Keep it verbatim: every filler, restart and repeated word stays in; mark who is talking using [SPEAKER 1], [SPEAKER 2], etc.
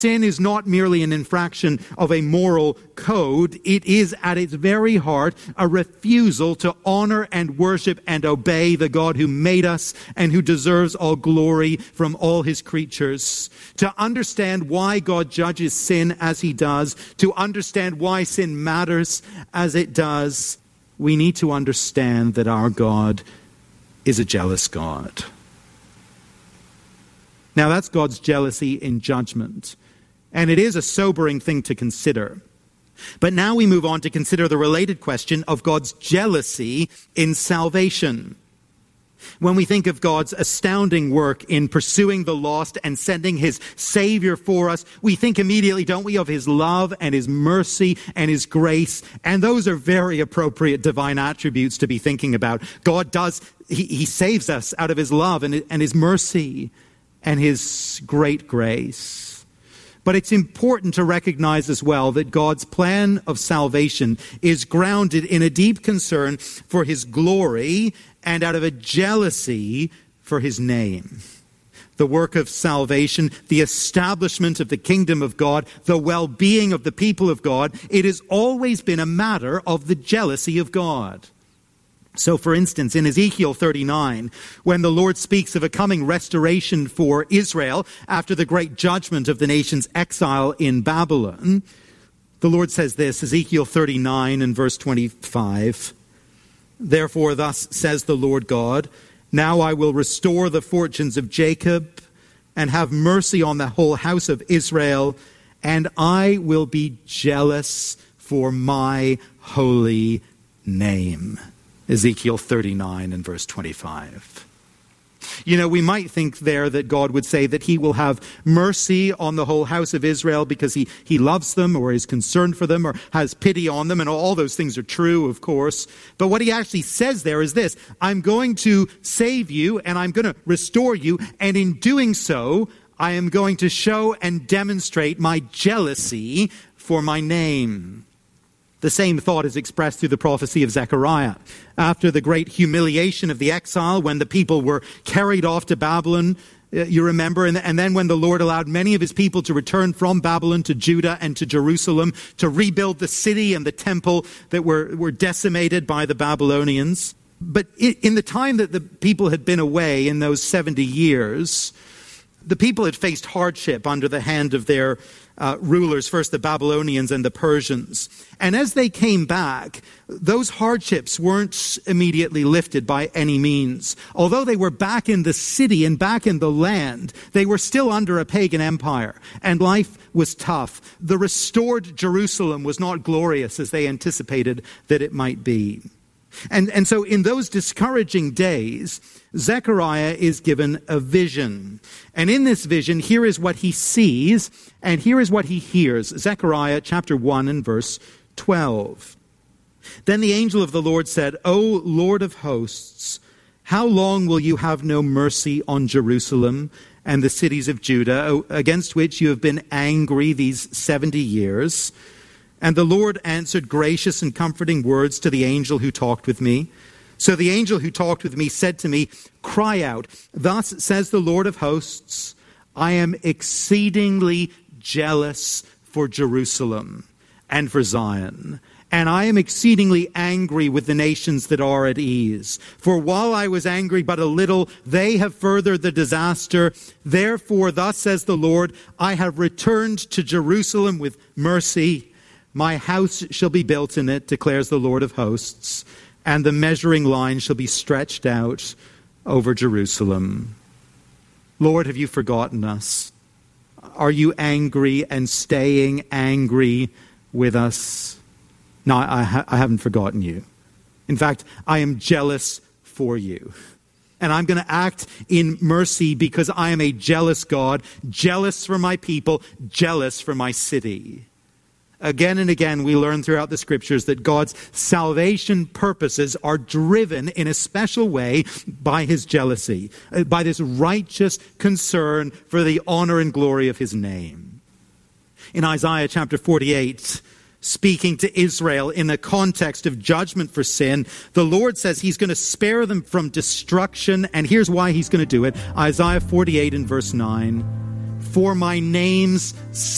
[SPEAKER 1] Sin is not merely an infraction of a moral code. It is at its very heart a refusal to honor and worship and obey the God who made us and who deserves all glory from all his creatures. To understand why God judges sin as he does, to understand why sin matters as it does, we need to understand that our God is a jealous God. Now that's God's jealousy in judgment. And it is a sobering thing to consider. But now we move on to consider the related question of God's jealousy in salvation. When we think of God's astounding work in pursuing the lost and sending his Savior for us, we think immediately, don't we, of his love and his mercy and his grace. And those are very appropriate divine attributes to be thinking about. God does, he, he saves us out of his love and, and his mercy and his great grace. But it's important to recognize as well that God's plan of salvation is grounded in a deep concern for his glory and out of a jealousy for his name. The work of salvation, the establishment of the kingdom of God, the well-being of the people of God, it has always been a matter of the jealousy of God. So, for instance, in Ezekiel thirty-nine, when the Lord speaks of a coming restoration for Israel after the great judgment of the nation's exile in Babylon, the Lord says this, Ezekiel thirty-nine and verse twenty-five, "Therefore thus says the Lord God, now I will restore the fortunes of Jacob and have mercy on the whole house of Israel, and I will be jealous for my holy name." Ezekiel thirty-nine and verse twenty-five. You know, we might think there that God would say that he will have mercy on the whole house of Israel because he, he loves them or is concerned for them or has pity on them, and all those things are true, of course. But what he actually says there is this: I'm going to save you and I'm going to restore you, and in doing so, I am going to show and demonstrate my jealousy for my name. The same thought is expressed through the prophecy of Zechariah. After the great humiliation of the exile, when the people were carried off to Babylon, you remember, and, and then when the Lord allowed many of his people to return from Babylon to Judah and to Jerusalem to rebuild the city and the temple that were, were decimated by the Babylonians. But in the time that the people had been away in those seventy years, the people had faced hardship under the hand of their uh, rulers, first the Babylonians and the Persians. And as they came back, those hardships weren't immediately lifted by any means. Although they were back in the city and back in the land, they were still under a pagan empire, and life was tough. The restored Jerusalem was not glorious as they anticipated that it might be. And, and so in those discouraging days, Zechariah is given a vision. And in this vision, here is what he sees, and here is what he hears. Zechariah chapter one and verse twelve. "Then the angel of the Lord said, O Lord of hosts, how long will you have no mercy on Jerusalem and the cities of Judah, against which you have been angry these seventy years? And the Lord answered gracious and comforting words to the angel who talked with me. So the angel who talked with me said to me, Cry out, thus says the Lord of hosts, I am exceedingly jealous for Jerusalem and for Zion. And I am exceedingly angry with the nations that are at ease. For while I was angry but a little, they have furthered the disaster. Therefore, thus says the Lord, I have returned to Jerusalem with mercy. My house shall be built in it, declares the Lord of hosts, and the measuring line shall be stretched out over Jerusalem. Lord, have you forgotten us? Are you angry and staying angry with us? No, I, ha- I haven't forgotten you. In fact, I am jealous for you. And I'm going to act in mercy because I am a jealous God, jealous for my people, jealous for my city. Again and again, we learn throughout the scriptures that God's salvation purposes are driven in a special way by his jealousy, by this righteous concern for the honor and glory of his name. In Isaiah chapter forty-eight, speaking to Israel in the context of judgment for sin, the Lord says he's going to spare them from destruction, and here's why he's going to do it. Isaiah forty-eight and verse nine, For my name's